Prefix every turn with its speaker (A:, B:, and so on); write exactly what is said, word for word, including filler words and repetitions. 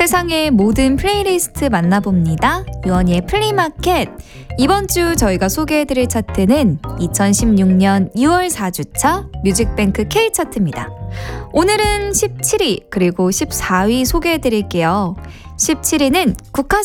A: 세상의 모든 플레이리스트 만나봅니다. 유원이의 플리마켓. 이번 주 저희가 소개해드릴 차트는 이천십육 년 유월 사 주차 뮤직뱅크 K 차트입니다. 오늘은 십칠 위 그리고 십사 위 소개해드릴게요. 십칠 위는 국화